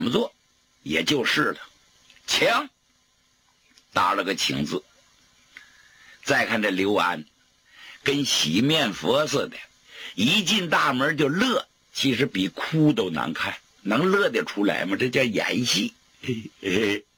么做，也就是了。请，打了个请字。再看这刘安，跟洗面佛似的，一进大门就乐，其实比哭都难看，能乐得出来吗？这叫演戏。嘿嘿嘿。